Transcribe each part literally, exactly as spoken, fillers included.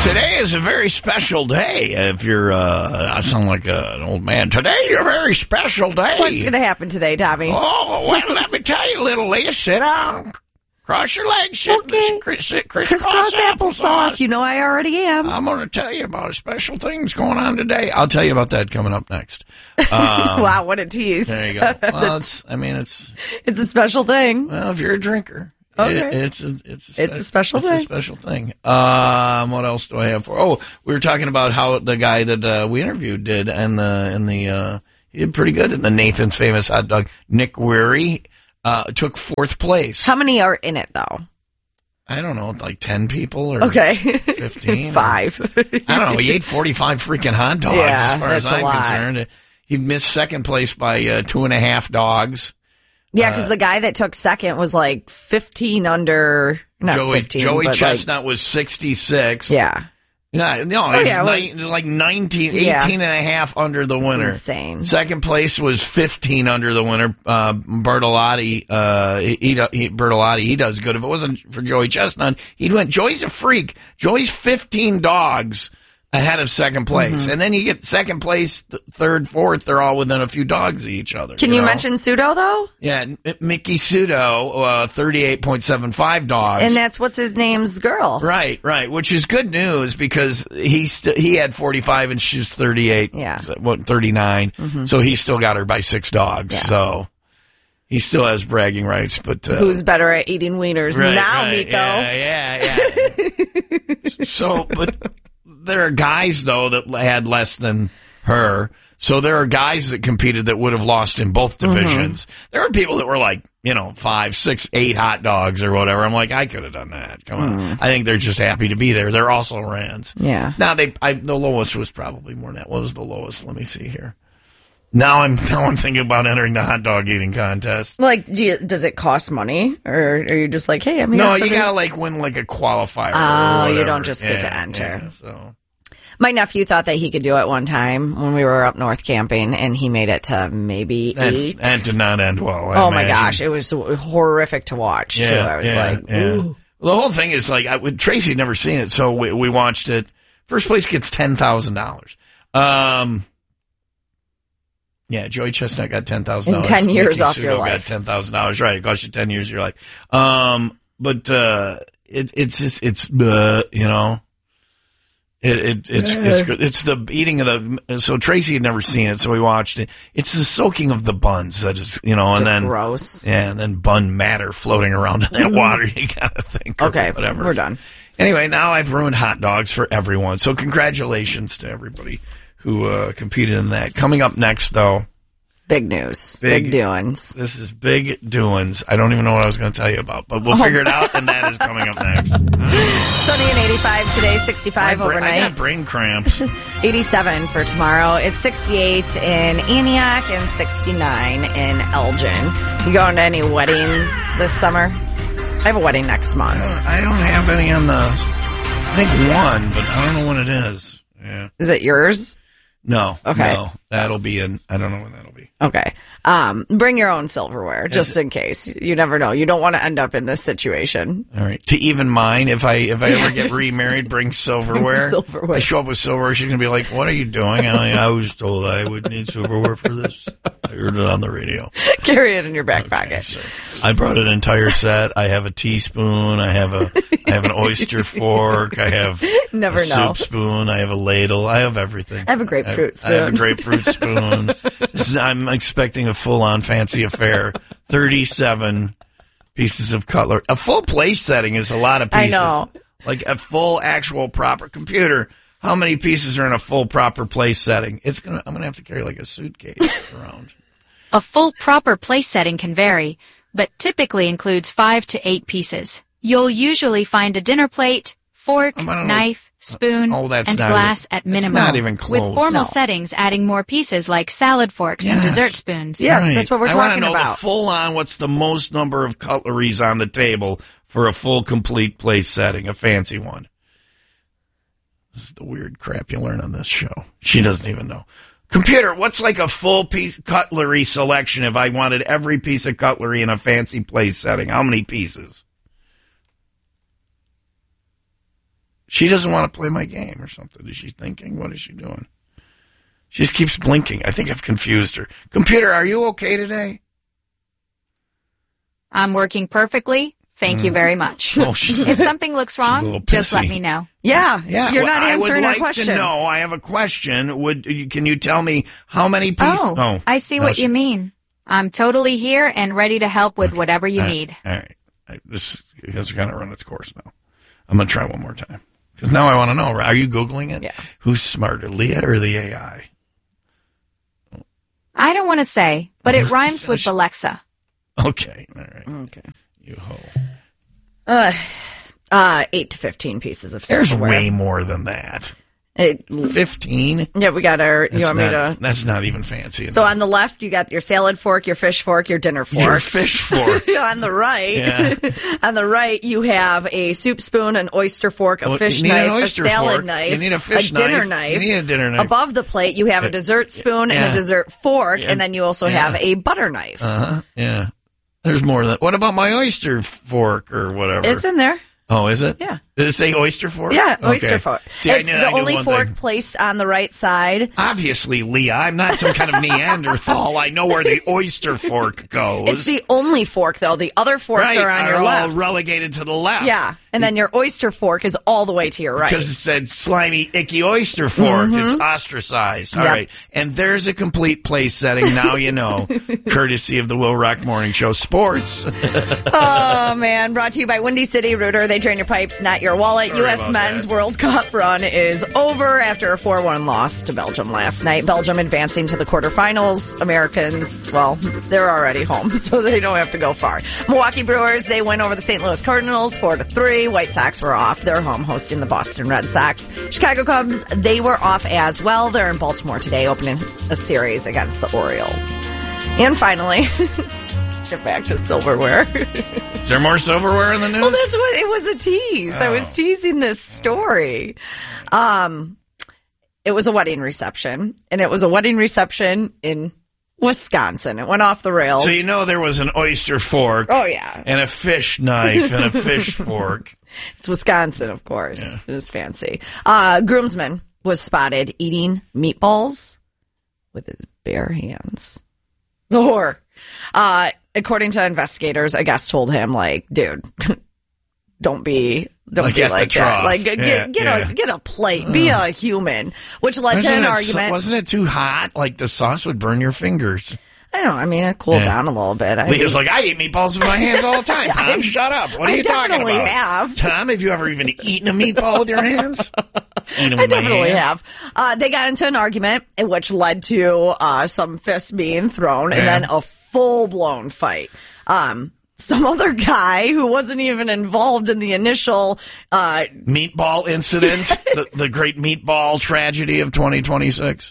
Today is a very special day. If you're, uh, I sound like a, an old man. Today is a very special day. What's going to happen today, Tommy? Oh, well, let me tell you, little Leah, sit down. Cross your legs. Sit, Okay. sit, sit, Crisscross applesauce. You know I already am. I'm going to tell you about special things going on today. I'll tell you about that coming up next. Um, Wow, what a tease. There you go. Well, it's, I mean, it's, It's a special thing. well, if you're a drinker. Okay. It, it's a, it's a, It's a special it's thing. a special thing. Um, what else do I have for? Oh, we were talking about how the guy that uh, we interviewed did, and the and the uh, he did pretty good in the Nathan's Famous Hot Dog. Nick Weary uh, took fourth place. How many are in it, though? I don't know, like ten people or Okay. fifteen, Five. I don't know. He ate forty-five freaking hot dogs. Yeah, as far that's as a I'm lot. concerned, he missed second place by uh, two and a half dogs. Yeah, because the guy that took second was like fifteen under, not Joey fifteen, Joey but Chestnut was sixty-six. Like, yeah. Yeah, no, Oh, it's, yeah, it was- ni- it's like nineteen, Yeah. eighteen and a half under the winner. insane. Second place was fifteen under the winner. Uh, Bertolotti, uh, he, he, he, Bertolotti, he does good. If it wasn't for Joey Chestnut, he'd win. Joey's a freak. Joey's fifteen dogs ahead of second place. Mm-hmm. And then you get second place, th- third, fourth, they're all within a few dogs of each other. Can you, know? mention Pseudo, though? Yeah, M- Mickey Sudo, uh, thirty-eight point seven five dogs. And that's what's his name's girl. Right, right, which is good news because he st- he had forty-five and she's thirty-eight. Yeah. so- what, thirty-nine. So he still got her by six dogs. Yeah. So he still has bragging rights. But uh, Who's better at eating wieners right, now, right, Nico? Yeah, yeah, yeah. So, but there are guys though that had less than her. So there are guys that competed that would have lost in both divisions. Mm-hmm. There are people that were like, you know, five, six, eight hot dogs or whatever. I'm like, I could have done that. Come on. Mm. I think they're just happy to be there. They're also Rands. Yeah. Now they, I, the lowest was probably more than that. What was the lowest? Let me see here. Now I'm now I'm thinking about entering the hot dog eating contest. Like, do you, does it cost money? Or are you just like, hey, I'm here No, for you the- gotta like win like a qualifier. Oh, or you whatever. don't just get to Yeah, enter. yeah, so. My nephew thought that he could do it one time when we were up north camping, and he made it to maybe That, eight. that did not end well. I Oh my imagine. gosh, it was horrific to watch. Yeah, too. I was yeah, like, yeah. ooh. Well, the whole thing is like, I, with Tracy had never seen it, so we, we watched it. First place gets ten thousand dollars. Um, yeah, Joey Chestnut got ten thousand dollars. In ten years Mickey off your Sudo life. got ten thousand dollars. Right, it cost you ten years of your life. Um, but uh, it, it's just it's uh, you know. It, it it's it's good. It's the eating of the. So Tracy had never seen it, so we watched it. It's the soaking of the buns that is, you know, and Just then gross. yeah, and then bun matter floating around in that water. You gotta think. or Okay, whatever. we're done. Anyway, now I've ruined hot dogs for everyone. So congratulations to everybody who uh, competed in that. Coming up next, though, Big news. Big- Big, doings. this is big doings. I don't even know what I was going to tell you about, but we'll figure it out, and that is coming up next. Sunny and eighty-five today, sixty-five My bra- I overnight. got brain cramps. eighty-seven for tomorrow. It's sixty-eight in Antioch and sixty-nine in Elgin. You going to any weddings this summer? I have a wedding next month. I don't have any on the. I think one, but I don't know when it is. Yeah. Is it yours? No. Okay. No, that'll be in. I don't know when that'll be. Okay. Um, bring your own silverware just in case. You never know. You don't want to end up in this situation. All right. To even mine, if I if I Yeah, ever get just- remarried, bring silverware. silverware. I show up with silverware. She's gonna be like, "What are you doing?" And I, I was told I would need silverware for this. I heard it on the radio. Carry it in your back Okay, pocket. so I brought an entire set. I have a teaspoon. I have a I have an oyster fork. I have Never a know. soup spoon. I have a ladle. I have everything. I have a grapefruit I, I have a spoon. grapefruit spoon. This is, I'm expecting a full on fancy affair. thirty-seven pieces of cutlery. A full place setting is a lot of I pieces. know. Like a full actual proper computer. How many pieces are in a full proper place setting? It's gonna. I'm gonna have to carry like a suitcase around. A full proper place setting can vary, but typically includes five to eight pieces. You'll usually find a dinner plate, fork, I don't know. knife, spoon, Oh, that's and not glass even- at that's minimum. not even close. With formal No. settings adding more pieces like salad forks and Yes. dessert spoons. Yes, Right. that's what we're I wanna talking know about. the full on. What's the most number of cutleries on the table for a full complete place setting, a fancy one? This is the weird crap you learn on this show. She doesn't even know. Computer, what's like a full piece cutlery selection if I wanted every piece of cutlery in a fancy place setting? How many pieces? She doesn't want to play my game or something. Is she thinking? What is she doing? She just keeps blinking. I think I've confused her. Computer, are you okay today? I'm working perfectly. Thank mm. you very much. Oh, she's, if something looks wrong, just let me know. Yeah, yeah. You're well, not answering I would our like question. To know. I have a question. Would can you tell me how many pieces? Oh, oh I see no, what she, you mean. I'm totally here and ready to help with okay. whatever you all right. need. All right. I, this has kind of run its course now. I'm going to try one more time. Because now I want to know. Are you Googling it? Yeah. Who's smarter, Leah or the A I? I don't want to say, but it rhymes with Alexa. Okay. All right. Okay. You ho. Uh, uh, eight to fifteen pieces of There's silverware. way more than that. It, fifteen? Yeah, we got our, That's you want not, me to? That's not even fancy enough. So on the left, you got your salad fork, your fish fork, your dinner fork. Your fish fork. On the right, Yeah. on the right, you have a soup spoon, an oyster fork, a Well, fish you need an knife, a oyster salad fork. knife, You need a fish dinner knife. knife. You need a dinner knife. Above the plate, you have a dessert spoon and Yeah. a dessert fork, Yeah. and then you also Yeah. have a butter knife. Uh-huh. Yeah. There's more than what about my oyster fork or whatever? It's in there. Oh, is it? Yeah. Did it say oyster fork? Yeah, oyster Okay. fork. See, I it's knew, the I knew only one fork thing. placed on the right side. Obviously, Leah, I'm not some kind of Neanderthal. I know where the oyster fork goes. It's the only fork, though. The other forks right, are on your all left. relegated to the left. Yeah, and then your oyster fork is all the way to your right. Because it said slimy, icky oyster fork. It's ostracized. All Yep. right. And there's a complete place setting. Now you know. Courtesy of the Will Rock Morning Show Sports. Oh, man. Brought to you by Windy City Rooter. They drain your pipes, not your wallet. Sorry U S about Men's that. World Cup run is over after a four one loss to Belgium last night. Belgium advancing to the quarterfinals. Americans, well, they're already home, so they don't have to go far. Milwaukee Brewers, they win over the Saint Louis Cardinals four to three. White Sox were off. They're home hosting the Boston Red Sox. Chicago Cubs, they were off as well. They're in Baltimore today, opening a series against the Orioles. And finally, get back to silverware. Is there more silverware in the news? Well, that's what it was, a tease. Oh. I was teasing this story. Um, it was a wedding reception, and it was a wedding reception in Wisconsin. It went off the rails. So you know there was an oyster fork. Oh, yeah. And a fish knife and a fish fork. It's Wisconsin, of course. Yeah. It was fancy. Uh, groomsman was spotted eating meatballs with his bare hands. The whore. Uh, according to investigators, a guest told him, like, dude, don't be, don't Like be at the like that. trough. Like, get, Yeah, get yeah. a get a plate. Be a human. Which led to Wasn't an it, argument. Wasn't it too hot? Like the sauce would burn your fingers. I don't know. I mean, it cooled Yeah. down a little bit. I Leah's mean, like, I eat meatballs with my hands all the time. Tom, I- shut up. What are I you talking about? definitely have. Tom, have you ever even eaten a meatball with your hands? Eat 'em I with my definitely hands. have. Uh, they got into an argument, which led to uh, some fists being thrown, and Yeah. then a full-blown fight. Um, some other guy who wasn't even involved in the initial uh, Meatball incident, the, the great meatball tragedy of twenty twenty-six.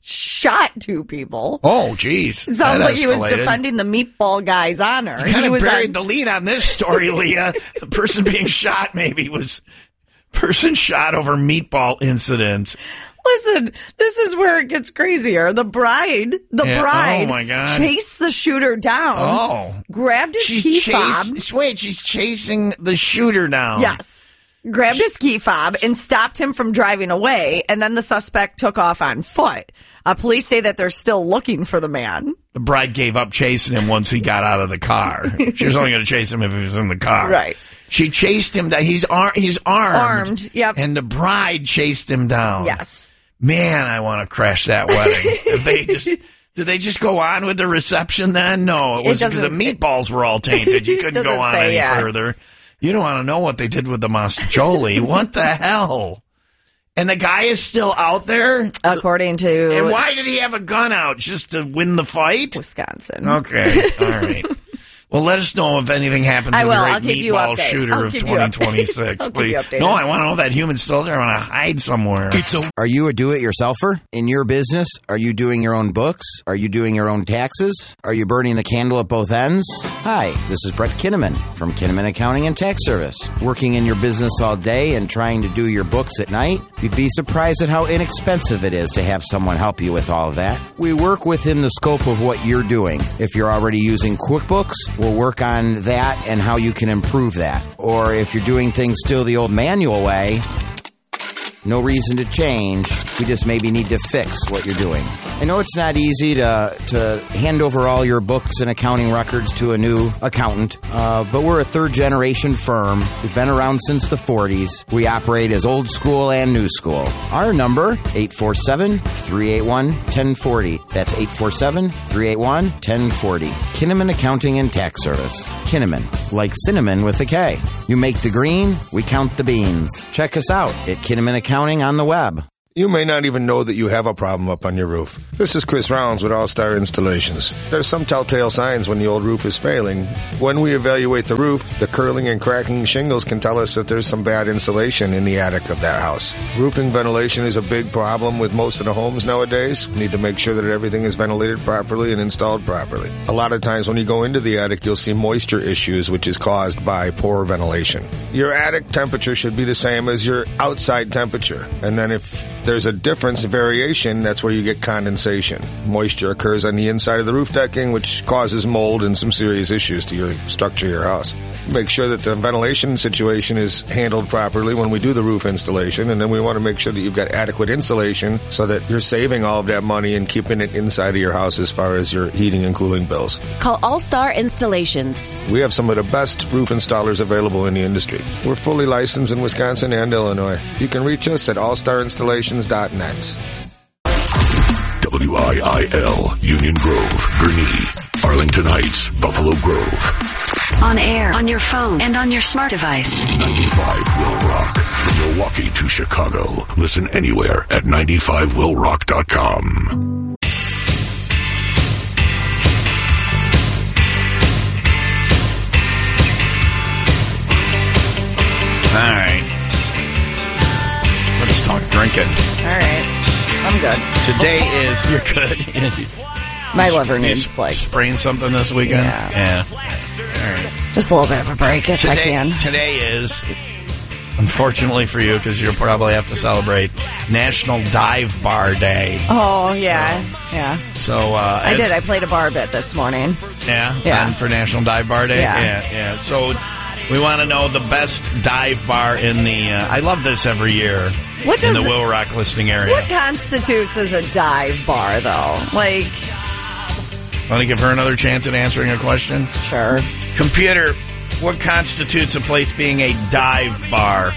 shot two people. Oh, geez. It sounds That like he was escalated. defending the meatball guy's honor. Kind he of was buried on- the lead on this story, Leah. The person being shot maybe was person shot over meatball incident. Listen, this is where it gets crazier. The bride, the Yeah. bride, Oh, my God. chased the shooter down. Oh. Grabbed his She's key chasing. fob. Wait, she's chasing the shooter down. Yes. Grabbed his key fob and stopped him from driving away, and then the suspect took off on foot. Uh, police say that they're still looking for the man. The bride gave up chasing him once he got out of the car. She was only going to chase him if he was in the car. Right. She chased him down. He's ar- he's armed. Armed, yep. And the bride chased him down. Yes. Man, I want to crash that wedding. If they just did they just go on with the reception then? No, it It was because the doesn't- meatballs were all tainted. You It couldn't go doesn't on say any yet. further. You don't want to know what they did with the Mastroianni. What the hell? And the guy is still out there? According to And why did he have a gun out? Just to win the fight? Wisconsin. Okay, all right. Well, let us know if anything happens I to will. the I'll great keep you meatball updated. shooter I'll of keep you updated. twenty twenty-six. I'll keep Please. you updated. No, I want to know if that human's still there. I want to hide somewhere. It's a- Are you a do-it-yourselfer? In your business, are you doing your own books? Are you doing your own taxes? Are you burning the candle at both ends? Hi, this is Brett Kinnaman from Kinnaman Accounting and Tax Service. Working in your business all day and trying to do your books at night? You'd be surprised at how inexpensive it is to have someone help you with all of that. We work within the scope of what you're doing. If you're already using QuickBooks, we'll work on that and how you can improve that. Or if you're doing things still the old manual way, No reason to change. We just maybe need to fix what you're doing. I know it's not easy to to hand over all your books and accounting records to a new accountant, uh, but we're a third-generation firm. We've been around since the forties. We operate as old school and new school. Our number, eight four seven, three eight one, one zero four zero. That's eight four seven, three eight one, one zero four zero. Kinnaman Accounting and Tax Service. Kinnaman, like cinnamon with a K. You make the green, we count the beans. Check us out at Kinnaman Accounting on the web. You may not even know that you have a problem up on your roof. This is Chris Rounds with All Star Installations. There's some telltale signs when the old roof is failing. When we evaluate the roof, the curling and cracking shingles can tell us that there's some bad insulation in the attic of that house. Roofing ventilation is a big problem with most of the homes nowadays. We need to make sure that everything is ventilated properly and installed properly. A lot of times when you go into the attic, you'll see moisture issues, which is caused by poor ventilation. Your attic temperature should be the same as your outside temperature. And then if there's a difference, a variation, that's where you get condensation. Moisture occurs on the inside of the roof decking, which causes mold and some serious issues to your structure of your house. Make sure that the ventilation situation is handled properly when we do the roof installation, and then we want to make sure that you've got adequate insulation so that you're saving all of that money and keeping it inside of your house as far as your heating and cooling bills. Call All Star Installations. We have some of the best roof installers available in the industry. We're fully licensed in Wisconsin and Illinois. You can reach us at all star installations dot net. W I I L, Union Grove, Gurnee, Arlington Heights, Buffalo Grove. On air, on your phone, and on your smart device. ninety-five Will Rock. From Milwaukee to Chicago. Listen anywhere at ninety-five will rock dot com. All right. Let's talk drinking. All right. I'm good. Today is, you're good. My liver You needs, s- like, spraying something this weekend? Yeah. All right. just a little bit of a break if I Today, can. today is, unfortunately for you, because you'll probably have to celebrate National Dive Bar Day. Oh, yeah. Yeah. So uh, I it's- did. I played a bar bit this morning. Yeah, Yeah. and for National Dive Bar Day. Yeah. yeah, yeah. So we want to know the best dive bar in the. Uh, I love this every year. What in does- the Will Rock listening area? What constitutes as a dive bar, though? Like, Want to give her another chance at answering a question? sure. Computer, what constitutes a place being a dive bar?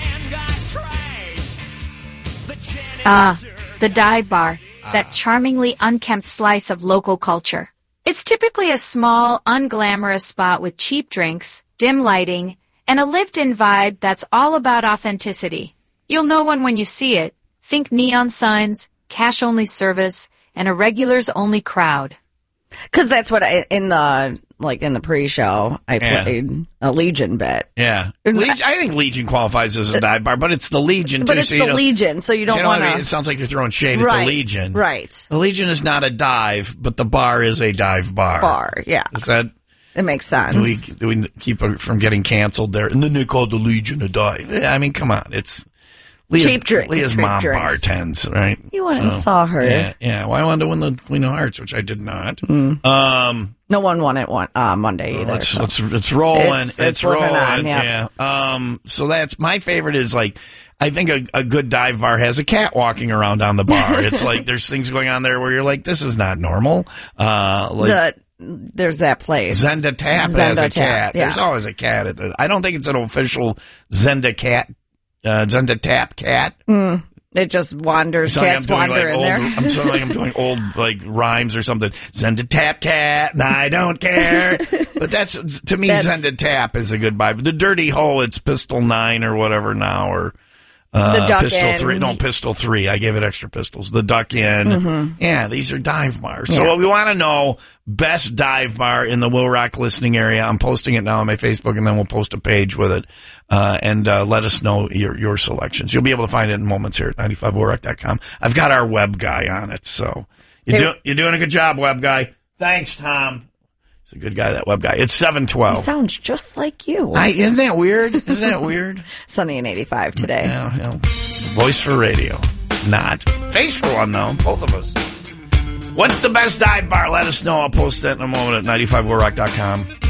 Ah, the dive bar, that charmingly unkempt slice of local culture. It's typically a small, unglamorous spot with cheap drinks, dim lighting, and a lived-in vibe that's all about authenticity. You'll know one when you see it. Think neon signs, cash-only service, and a regulars-only crowd. Because that's what I, in the, like, in the pre-show, I Yeah. played a Legion bit. Yeah, Legion, I think Legion qualifies as a dive bar, but it's the Legion too. But it's so you the don't- Legion, so you so don't you know want what I mean? It to... sounds like you're throwing shade Right, at the Legion. right. The Legion is not a dive, but the bar is a dive bar. Bar, yeah. Is that? It makes sense. Do we, do we keep it from getting canceled there? And then they called the Legion a dive. Yeah, I mean, come on. It's Leah's, Cheap drink, Leah's cheap mom drinks. bartends, right? You went and saw her. Yeah, yeah. Well, I wanted to win the Queen of Hearts, which I did not. Mm. Um, No one won it one, uh, Monday either. let's, so. let's, it's rolling. It's- It's, it's living rolling. on, yeah. Yeah. Um, so that's my favorite is like, I think a, a good dive bar has a cat walking around on the bar. It's like there's things going on there where you're like, this is not normal. Uh, like, the, there's that place. Zenda Tap has Zenda a Tap, cat. yeah. There's always a cat at the. I don't think it's an official Zenda cat, uh, Zenda Tap cat. It just wanders. Sound like Cats I'm doing, wander like, in old, there. I'm sounding like I'm doing old like rhymes or something. Zenda Tap cat, and I don't care. But that's to me, That's- Zenda Tap is a good vibe. The Dirty Hole, it's Pistol Nine or whatever now, or. Uh, The Duck Pistol Inn. three, no, Pistol three. I gave it extra pistols. The Duck Inn. Mm-hmm. Yeah, these are dive bars. So Yeah. we want to know best dive bar in the Will Rock listening area. I'm posting it now on my Facebook, and then we'll post a page with it. Uh, and uh, let us know your your selections. You'll be able to find it in moments here at ninety-five will rock dot com. I've got our web guy on it, so you Hey. do, you're doing a good job, web guy. Thanks, Tom. He's a good guy, that web guy. It's seven twelve. Sounds just like you. I, isn't that weird? Isn't that weird? Sunny and eighty-five today. Yeah, yeah. Voice for radio. Not. Face for one, though. Both of us. What's the best dive bar? Let us know. I'll post that in a moment at ninety-five will rock dot com.